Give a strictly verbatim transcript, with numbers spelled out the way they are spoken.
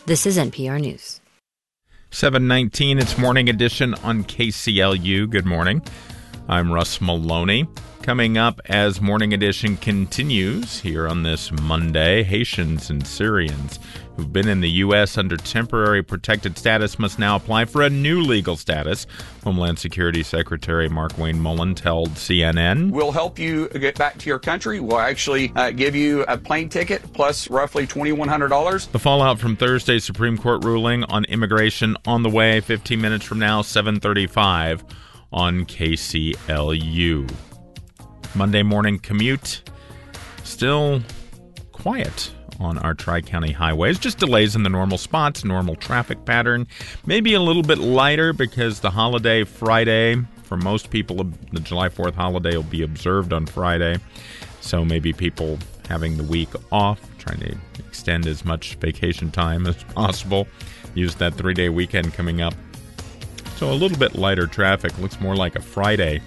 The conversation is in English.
This is N P R News. seven nineteen, it's Morning Edition on K C L U. Good morning. I'm Russ Maloney. Coming up as Morning Edition continues here on this Monday, Haitians and Syrians who've been in the U S under temporary protected status must now apply for a new legal status. Homeland Security Secretary Markwayne Mullin told C N N. We'll help you get back to your country. We'll actually uh, give you a plane ticket plus roughly twenty-one hundred dollars. The fallout from Thursday's Supreme Court ruling on immigration on the way fifteen minutes from now, seven thirty-five on K C L U. Monday morning commute, still quiet on our Tri-County highways. Just delays in the normal spots, normal traffic pattern. Maybe a little bit lighter because the holiday Friday, for most people, the July fourth holiday will be observed on Friday. So maybe people having the week off, trying to extend as much vacation time as possible. Use that three-day weekend coming up. So a little bit lighter traffic. Looks more like a Friday